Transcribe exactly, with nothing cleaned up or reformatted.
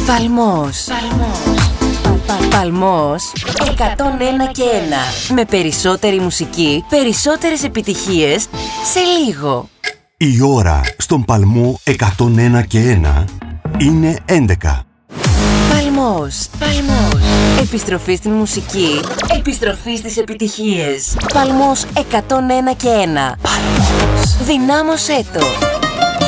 Παλμός. Παλμός εκατόν ένα και ένα. Με περισσότερη μουσική, περισσότερες επιτυχίες σε λίγο. Η ώρα στον Παλμό εκατόν ένα και ένα είναι έντεκα. Παλμός. Παλμός. Επιστροφή στην μουσική. Επιστροφή στις επιτυχίες. Παλμός εκατόν ένα και ένα. Παλμός. Δυνάμωσέ το.